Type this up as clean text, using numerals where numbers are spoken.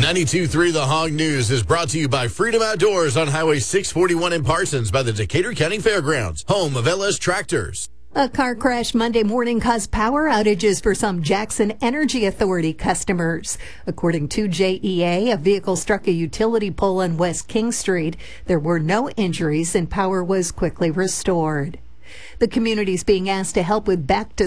92.3 The Hog News is brought to you by Freedom Outdoors on Highway 641 in Parsons by the Decatur County Fairgrounds, home of LS Tractors. A car crash Monday morning caused power outages for some Jackson Energy Authority customers. According to JEA, a vehicle struck a utility pole on West King Street. There were no injuries and power was quickly restored. The community is being asked to help with back to